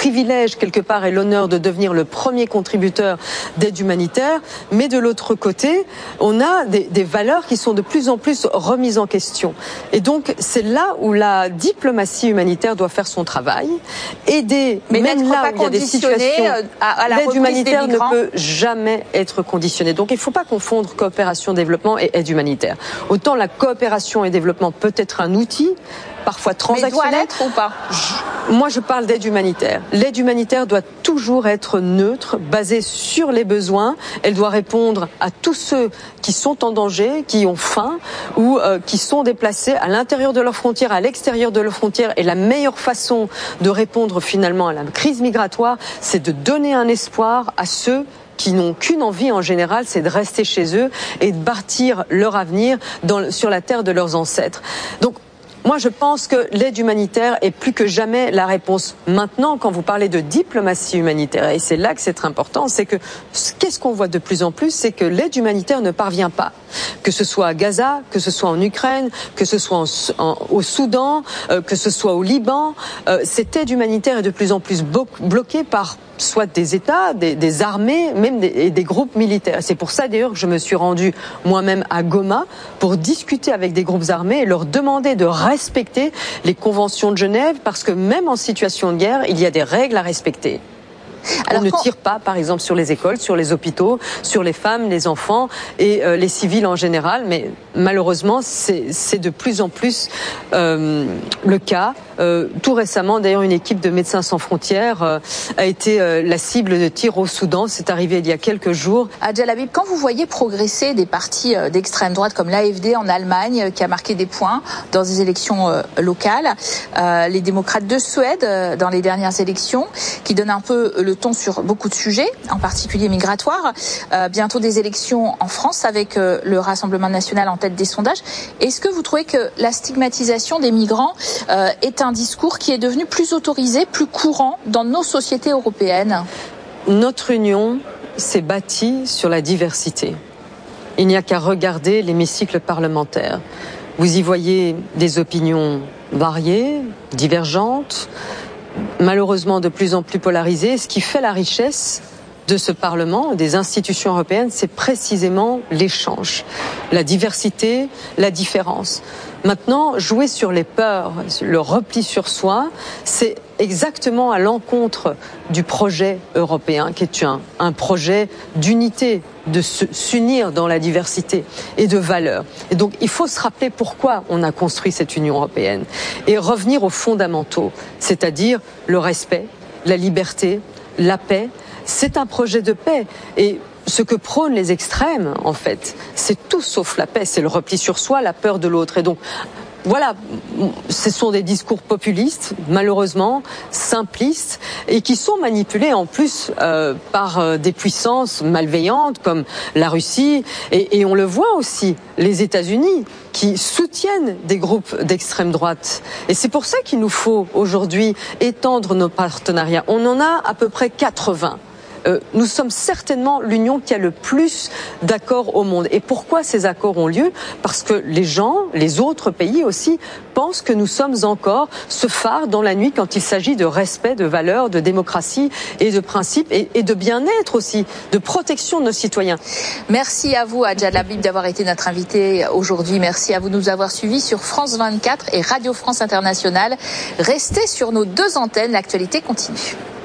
privilège quelque part et l'honneur de devenir le premier contributeur d'aide humanitaire, mais de l'autre côté, on a des valeurs qui sont de plus en plus remises en question. Et donc, c'est là où la diplomatie humanitaire doit faire son travail, aider, mais même là où il y a des situations, l'aide humanitaire ne peut jamais être conditionnée. Donc, il ne faut pas confondre coopération, développement et aide humanitaire. Autant la coopération et développement peut être un outil, parfois transactionnel. Mais doit l'être ou pas ? Moi, je parle d'aide humanitaire. L'aide humanitaire doit toujours être neutre, basée sur les besoins. Elle doit répondre à tous ceux qui sont en danger, qui ont faim ou qui sont déplacés à l'intérieur de leurs frontières, à l'extérieur de leurs frontières. Et la meilleure façon de répondre finalement à la crise migratoire, c'est de donner un espoir à ceux qui n'ont qu'une envie en général, c'est de rester chez eux et de bâtir leur avenir sur la terre de leurs ancêtres. Donc, moi, je pense que l'aide humanitaire est plus que jamais la réponse. Maintenant, quand vous parlez de diplomatie humanitaire, et c'est là que c'est très important, c'est que qu'est-ce qu'on voit de plus en plus, c'est que l'aide humanitaire ne parvient pas. Que ce soit à Gaza, que ce soit en Ukraine, que ce soit au Soudan, que ce soit au Liban, cette aide humanitaire est de plus en plus bloquée par soit des États, des armées, même des groupes militaires. C'est pour ça d'ailleurs que je me suis rendue moi-même à Goma pour discuter avec des groupes armés et leur demander de respecter les conventions de Genève, parce que même en situation de guerre, il y a des règles à respecter. On ne tire pas, par exemple, sur les écoles, sur les hôpitaux, sur les femmes, les enfants et les civils en général, mais malheureusement, c'est de plus en plus le cas. Tout récemment, d'ailleurs, une équipe de Médecins sans frontières a été la cible de tirs au Soudan. C'est arrivé il y a quelques jours. Hadj El Habib, quand vous voyez progresser des partis d'extrême droite comme l'AfD en Allemagne, qui a marqué des points dans des élections locales, les démocrates de Suède dans les dernières élections, qui donnent un peu le ton sur beaucoup de sujets, en particulier migratoires. Bientôt des élections en France avec le Rassemblement national en tête des sondages. Est-ce que vous trouvez que la stigmatisation des migrants est un discours qui est devenu plus autorisé, plus courant dans nos sociétés européennes ? Notre union s'est bâtie sur la diversité. Il n'y a qu'à regarder l'hémicycle parlementaire. Vous y voyez des opinions variées, divergentes, malheureusement de plus en plus polarisées. Ce qui fait la richesse de ce Parlement, des institutions européennes, c'est précisément l'échange, la diversité, la différence. Maintenant, jouer sur les peurs, le repli sur soi, c'est exactement à l'encontre du projet européen, qui est un projet d'unité, de s'unir dans la diversité et de valeurs. Et donc, il faut se rappeler pourquoi on a construit cette Union européenne et revenir aux fondamentaux, c'est-à-dire le respect, la liberté, la paix. C'est un projet de paix et ce que prônent les extrêmes, en fait, c'est tout sauf la paix, c'est le repli sur soi, la peur de l'autre. Et donc, voilà, ce sont des discours populistes, malheureusement, simplistes, et qui sont manipulés en plus par des puissances malveillantes comme la Russie, et on le voit aussi, les États-Unis, qui soutiennent des groupes d'extrême droite. Et c'est pour ça qu'il nous faut aujourd'hui étendre nos partenariats. On en a à peu près 80. Nous sommes certainement l'union qui a le plus d'accords au monde. Et pourquoi ces accords ont lieu ? Parce que les gens, les autres pays aussi, pensent que nous sommes encore ce phare dans la nuit quand il s'agit de respect, de valeurs, de démocratie et de principes et de bien-être aussi, de protection de nos citoyens. Merci à vous, Hadj El Habib, d'avoir été notre invité aujourd'hui. Merci à vous de nous avoir suivis sur France 24 et Radio France Internationale. Restez sur nos deux antennes, l'actualité continue.